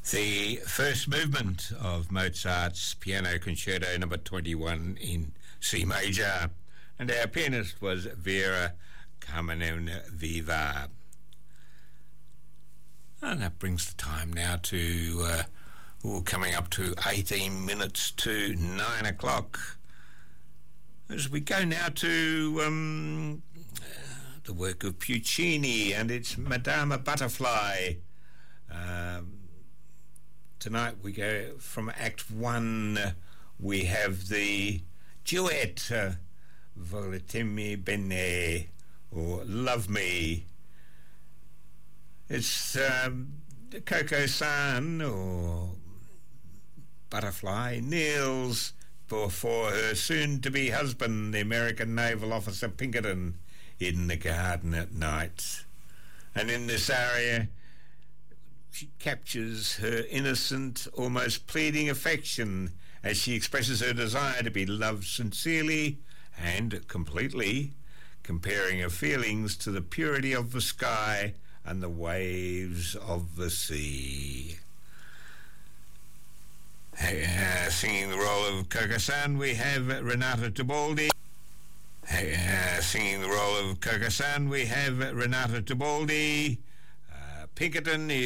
The first movement of Mozart's Piano Concerto number 21 in C major, and our pianist was Vera Carmen-Viva. And that brings the time now to coming up to 18 minutes to 9 o'clock. As we go now to the work of Puccini and its Madama Butterfly. Tonight we go from Act 1. We have the duet, Voletemi Bene, or Love Me. It's Coco-san, or Butterfly, kneels before her soon-to-be husband, the American naval officer Pinkerton, in the garden at night. And in this aria, she captures her innocent, almost pleading affection as she expresses her desire to be loved sincerely and completely, comparing her feelings to the purity of the sky and the waves of the sea. Singing the role of Coco-san, we have Renata Tebaldi. Singing the role of Coco-san, we have Renata Tebaldi. Pinkerton is